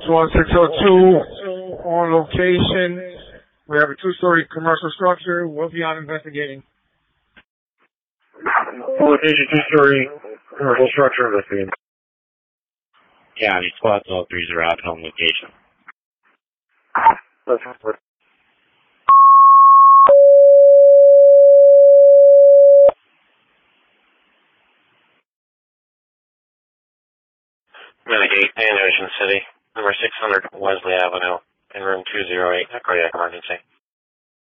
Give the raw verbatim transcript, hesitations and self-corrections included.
one six oh two on location. We have a two-story commercial structure. We'll be on investigating. Location two-story commercial structure investigating. County squad twelve three zero out home location. That's what. Mitigate in Ocean City, number six hundred Wesley Avenue, in room two oh eight, a cardiac emergency.